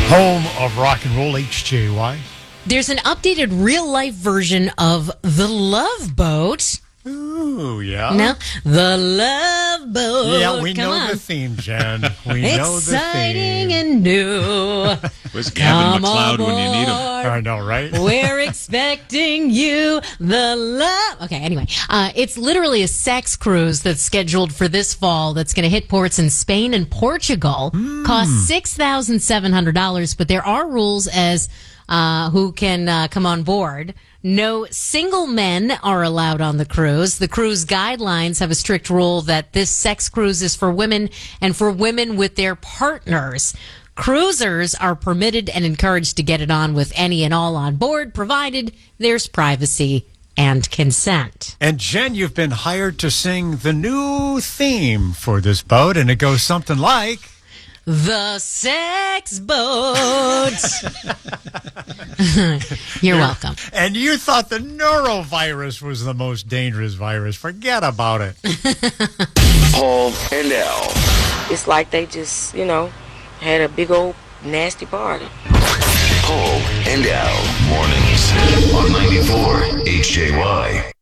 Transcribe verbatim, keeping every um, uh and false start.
Home of rock and roll, H J Y. There's an updated real-life version of The Love Boat. Ooh, yeah. No, The Love Boat. Yeah, we Come know on. the theme, Jen. We know the Exciting theme. and new. Was Gavin Come McLeod when you need him? aboard. I know, right? We're expecting you, the love. Okay, anyway, uh, it's literally a sex cruise that's scheduled for this fall that's going to hit ports in Spain and Portugal. Mm. Costs six thousand seven hundred dollars, but there are rules as uh, who can uh, come on board. No single men are allowed on the cruise. The cruise guidelines have a strict rule that this sex cruise is for women and for women with their partners. Cruisers are permitted and encouraged to get it on with any and all on board, provided there's privacy and consent. And Jen, you've been hired to sing the new theme for this boat, and it goes something like... The Sex Boat. You're welcome. And you thought the norovirus was the most dangerous virus. Forget about it. Paul and Al. It's like they just, you know, had a big old nasty party. Paul and Al. Mornings on ninety-four H J Y.